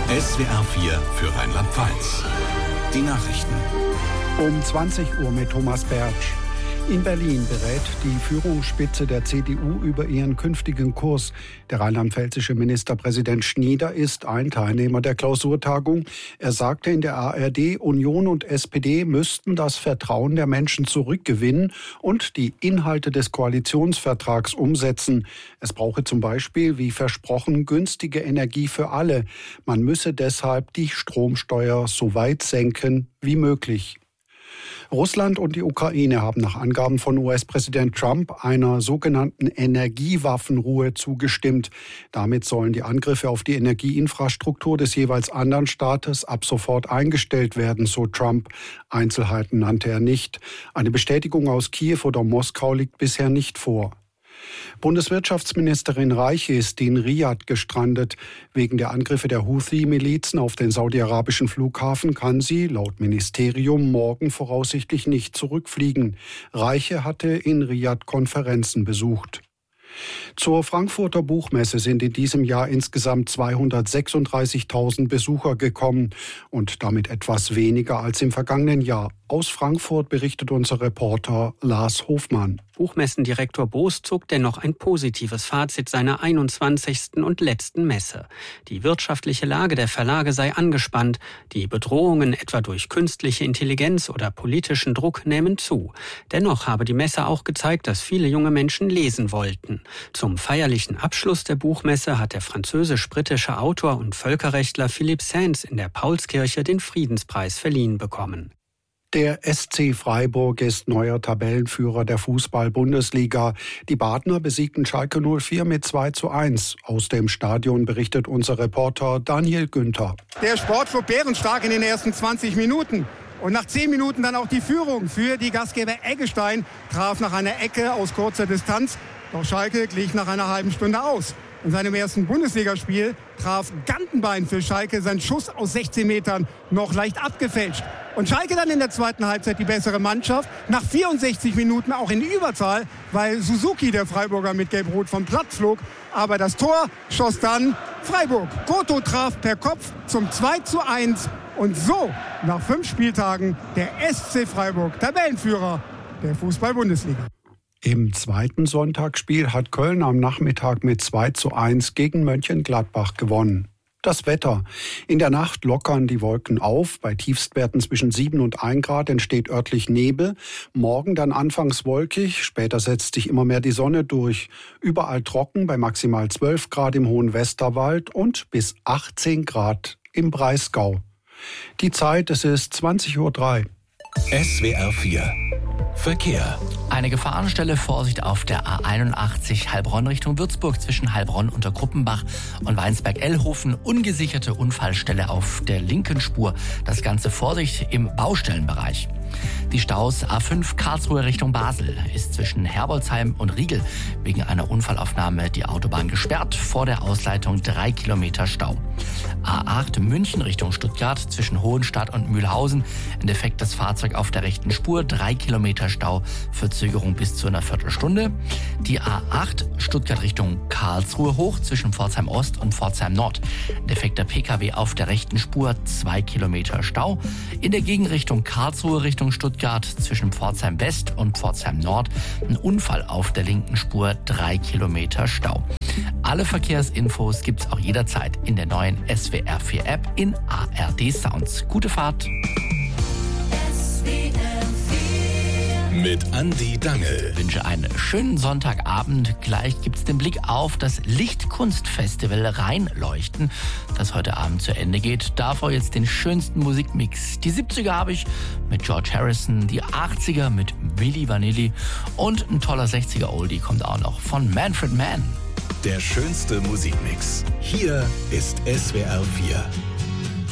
SWR 4 für Rheinland-Pfalz. Die Nachrichten. Um 20 Uhr mit Thomas Bertsch. In Berlin berät die Führungsspitze der CDU über ihren künftigen Kurs. Der rheinland-pfälzische Ministerpräsident Schnieder ist ein Teilnehmer der Klausurtagung. Er sagte in der ARD, Union und SPD müssten das Vertrauen der Menschen zurückgewinnen und die Inhalte des Koalitionsvertrags umsetzen. Es brauche zum Beispiel, wie versprochen, günstige Energie für alle. Man müsse deshalb die Stromsteuer so weit senken wie möglich. Russland und die Ukraine haben nach Angaben von US-Präsident Trump einer sogenannten Energiewaffenruhe zugestimmt. Damit sollen die Angriffe auf die Energieinfrastruktur des jeweils anderen Staates ab sofort eingestellt werden, so Trump. Einzelheiten nannte er nicht. Eine Bestätigung aus Kiew oder Moskau liegt bisher nicht vor. Bundeswirtschaftsministerin Reiche ist in Riad gestrandet. Wegen der Angriffe der Houthi-Milizen auf den saudi-arabischen Flughafen kann sie, laut Ministerium, morgen voraussichtlich nicht zurückfliegen. Reiche hatte in Riad Konferenzen besucht. Zur Frankfurter Buchmesse sind in diesem Jahr insgesamt 236.000 Besucher gekommen und damit etwas weniger als im vergangenen Jahr. Aus Frankfurt berichtet unser Reporter Lars Hofmann. Buchmessendirektor Boos zog dennoch ein positives Fazit seiner 21. und letzten Messe. Die wirtschaftliche Lage der Verlage sei angespannt. Die Bedrohungen etwa durch künstliche Intelligenz oder politischen Druck nehmen zu. Dennoch habe die Messe auch gezeigt, dass viele junge Menschen lesen wollten. Zum feierlichen Abschluss der Buchmesse hat der französisch-britische Autor und Völkerrechtler Philippe Sands in der Paulskirche den Friedenspreis verliehen bekommen. Der SC Freiburg ist neuer Tabellenführer der Fußball-Bundesliga. Die Badner besiegten Schalke 04 mit 2:1. Aus dem Stadion berichtet unser Reporter Daniel Günther. Der Sportclub bärenstark in den ersten 20 Minuten. Und nach 10 Minuten dann auch die Führung für die Gastgeber Eggestein. Traf nach einer Ecke aus kurzer Distanz. Doch Schalke glich nach einer halben Stunde aus. In seinem ersten Bundesligaspiel traf Gantenbein für Schalke seinen Schuss aus 16 Metern noch leicht abgefälscht. Und Schalke dann in der zweiten Halbzeit die bessere Mannschaft. Nach 64 Minuten auch in Überzahl, weil Suzuki, der Freiburger, mit Gelb-Rot vom Platz flog. Aber das Tor schoss dann Freiburg. Goto traf per Kopf zum 2:1. Und so, nach 5 Spieltagen, der SC Freiburg, Tabellenführer der Fußball-Bundesliga. Im zweiten Sonntagsspiel hat Köln am Nachmittag mit 2:1 gegen Mönchengladbach gewonnen. Das Wetter. In der Nacht lockern die Wolken auf. Bei Tiefstwerten zwischen 7 und 1 Grad entsteht örtlich Nebel. Morgen dann anfangs wolkig, später setzt sich immer mehr die Sonne durch. Überall trocken bei maximal 12 Grad im hohen Westerwald und bis 18 Grad im Breisgau. Die Zeit, es ist 20:03 Uhr. SWR 4 Verkehr. Eine Gefahrenstelle, Vorsicht auf der A81 Heilbronn Richtung Würzburg zwischen Heilbronn unter Kruppenbach und Weinsberg-Ellhofen. Ungesicherte Unfallstelle auf der linken Spur. Das Ganze Vorsicht im Baustellenbereich. Die Staus A5 Karlsruhe Richtung Basel ist zwischen Herbolzheim und Riegel wegen einer Unfallaufnahme die Autobahn gesperrt. Vor der Ausleitung 3 Kilometer Stau. A8 München Richtung Stuttgart zwischen Hohenstadt und Mühlhausen. Ein defektes Fahrzeug auf der rechten Spur. 3 Kilometer Stau, Verzögerung bis zu einer Viertelstunde. Die A8 Stuttgart Richtung Karlsruhe hoch zwischen Pforzheim Ost und Pforzheim Nord. Defekter PKW auf der rechten Spur. 2 Kilometer Stau. In der Gegenrichtung Karlsruhe Richtung Stuttgart zwischen Pforzheim West und Pforzheim Nord ein Unfall auf der linken Spur, 3 Kilometer Stau. Alle Verkehrsinfos gibt's auch jederzeit in der neuen SWR 4 App in ARD Sounds. Gute Fahrt! Mit Andi Dangel. Ich wünsche einen schönen Sonntagabend. Gleich gibt's den Blick auf das Lichtkunstfestival Rheinleuchten, das heute Abend zu Ende geht. Davor jetzt den schönsten Musikmix. Die 70er habe ich mit George Harrison, die 80er mit Milli Vanilli und ein toller 60er Oldie kommt auch noch von Manfred Mann. Der schönste Musikmix. Hier ist SWR 4.